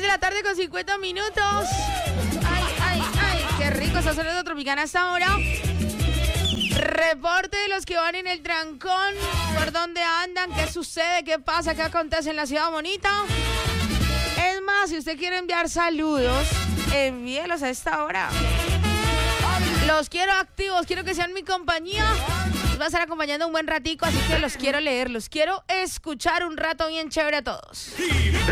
de la tarde con 50 minutos. Ay, qué rico está sonando Tropicana hasta ahora. Reporte de los que van en el trancón. ¿Por dónde andan? ¿Qué sucede? ¿Qué pasa? ¿Qué acontece en la ciudad bonita? Es más, si usted quiere enviar saludos, envíelos a esta hora. Los quiero activos, quiero que sean mi compañía. Los voy a estar acompañando un buen ratico, así que los quiero leer, los quiero escuchar un rato bien chévere a todos.